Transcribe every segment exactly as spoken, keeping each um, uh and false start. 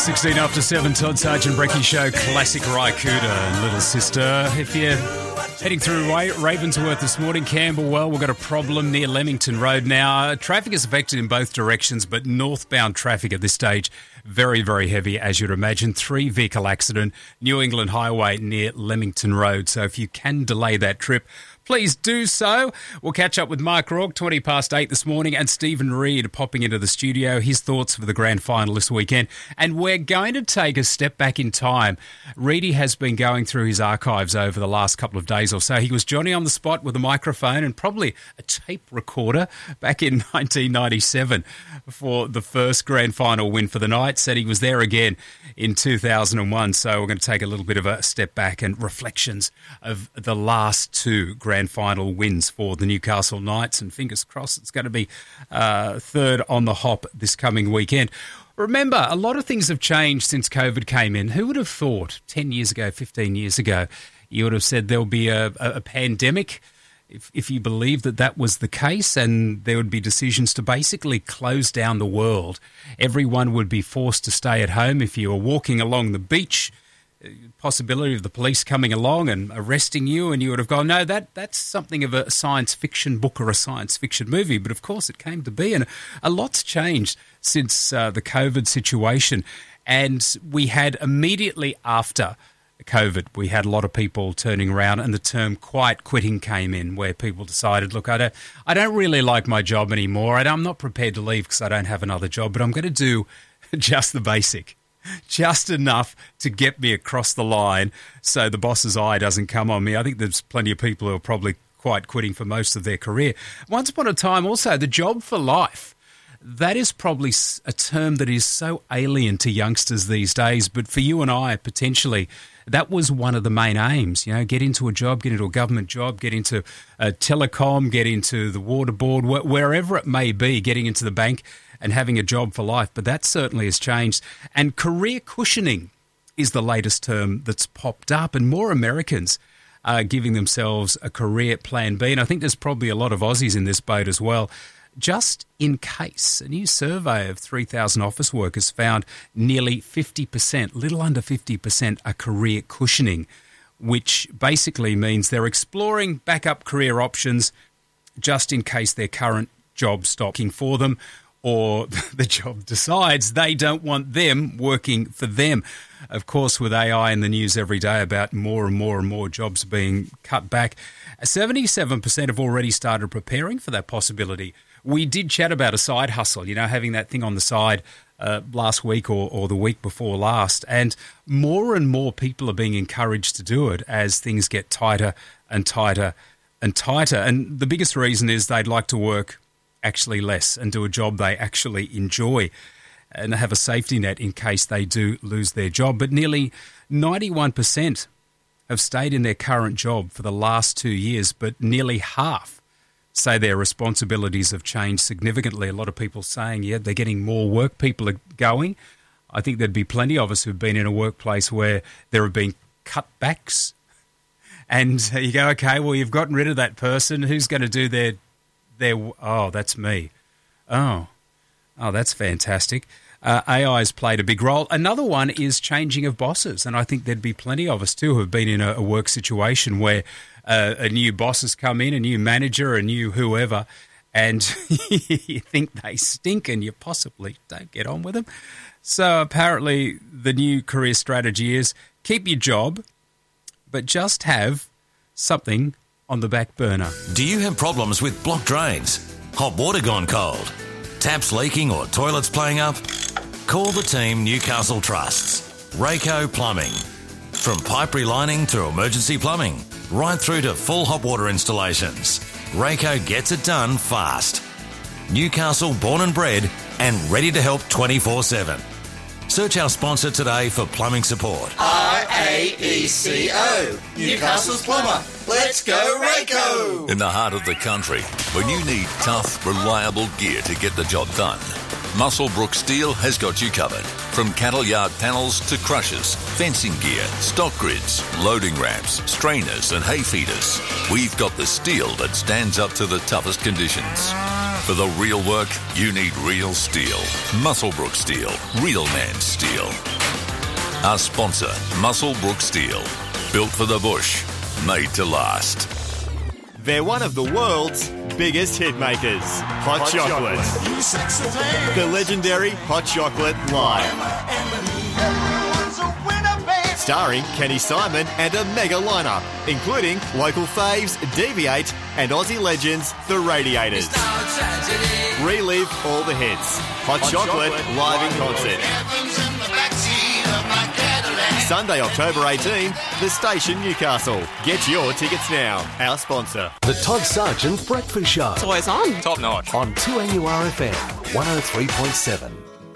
sixteen after seven, Todd Sargent Brecky Show, classic Raikuda and Little Sister. If you're heading through Ravensworth this morning, Camberwell, we've got a problem near Leamington Road now. Uh, traffic is affected in both directions, but northbound traffic at this stage, very, very heavy, as you'd imagine. Three vehicle accident, New England Highway near Leamington Road. So if you can delay that trip, please do so. We'll catch up with Mark Rourke, twenty past eight this morning, and Stephen Reid popping into the studio, his thoughts for the grand final this weekend. And we're going to take a step back in time. Reedy has been going through his archives over the last couple of days or so. He was Johnny on the spot with a microphone and probably a tape recorder back in nineteen ninety-seven for the first grand final win for the Knights, and he was there again in two thousand one. So we're going to take a little bit of a step back and reflections of the last two grand Grand final wins for the Newcastle Knights, and fingers crossed it's going to be uh, third on the hop this coming weekend. Remember, a lot of things have changed since COVID came in. Who would have thought ten years ago, fifteen years ago, you would have said there'll be a, a, a pandemic? If, if you believe that that was the case, and there would be decisions to basically close down the world, everyone would be forced to stay at home. If you were walking along the beach, possibility of the police coming along and arresting you, and you would have gone, no, that that's something of a science fiction book or a science fiction movie. But of course it came to be, and a lot's changed since uh, the COVID situation. And we had immediately after COVID, we had a lot of people turning around, and the term quiet quitting came in, where people decided, look, I don't, I don't really like my job anymore. I'm not prepared to leave because I don't have another job, but I'm going to do just the basic. Just enough to get me across the line so the boss's eye doesn't come on me. I think there's plenty of people who are probably quite quitting for most of their career. Once upon a time also, the job for life, that is probably a term that is so alien to youngsters these days, but for you and I, potentially, that was one of the main aims. You know, get into a job, get into a government job, get into a telecom, get into the water board, wh- wherever it may be, getting into the bank and having a job for life. But that certainly has changed. And career cushioning is the latest term that's popped up, and more Americans are giving themselves a career plan B. And I think there's probably a lot of Aussies in this boat as well. Just in case, a new survey of three thousand office workers found nearly fifty percent, little under fifty percent, are career cushioning, which basically means they're exploring backup career options just in case their current job stops working for them, or the job decides they don't want them working for them. Of course, with A I in the news every day about more and more and more jobs being cut back, seventy-seven percent have already started preparing for that possibility. We did chat about a side hustle, you know, having that thing on the side uh, last week or, or the week before last. And more and more people are being encouraged to do it as things get tighter and tighter and tighter. And the biggest reason is they'd like to work actually less and do a job they actually enjoy and have a safety net in case they do lose their job. But nearly ninety-one percent have stayed in their current job for the last two years, but nearly half say their responsibilities have changed significantly. A lot of people saying, yeah, they're getting more work. People are going. I think there'd be plenty of us who've been in a workplace where there have been cutbacks, and you go, okay, well, you've gotten rid of that person. Who's going to do their, their, oh, that's me. Oh, oh, that's fantastic. Uh, A I has played a big role. Another one is changing of bosses, and I think there'd be plenty of us too who have been in a, a work situation where uh, a new boss has come in, a new manager, a new whoever, and you think they stink and you possibly don't get on with them. So apparently the new career strategy is keep your job, but just have something on the back burner. Do you have problems with blocked drains, hot water gone cold, taps leaking or toilets playing up? Call the team Newcastle trusts. Rayco Plumbing. From pipe relining to emergency plumbing, right through to full hot water installations, Rayco gets it done fast. Newcastle born and bred and ready to help twenty-four seven. Search our sponsor today for plumbing support. R A E C O. Newcastle's plumber. Let's go Rayco! In the heart of the country, when you need tough, reliable gear to get the job done, Muswellbrook Steel has got you covered. From cattle yard panels to crushers, fencing gear, stock grids, loading ramps, strainers and hay feeders, we've got the steel that stands up to the toughest conditions. For the real work, you need real steel. Muswellbrook Steel. Real man steel. Our sponsor, Muswellbrook Steel. Built for the bush, made to last. They're one of the world's biggest hit makers. Hot, Hot Chocolate. chocolate. The legendary Hot Chocolate Live. Starring Kenny Simon and a mega lineup, including local faves Deviate and Aussie legends The Radiators. Relive all the hits. Hot, Hot Chocolate, Chocolate live in concert. Sunday, October eighteenth, The Station, Newcastle. Get your tickets now. Our sponsor. The Todd Sargent Breakfast Show. It's always on. Top notch. On two A U R F M, one oh three point seven.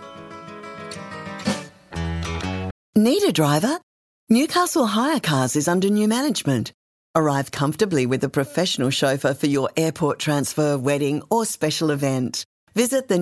Need a driver? Newcastle Hire Cars is under new management. Arrive comfortably with a professional chauffeur for your airport transfer, wedding or special event. Visit the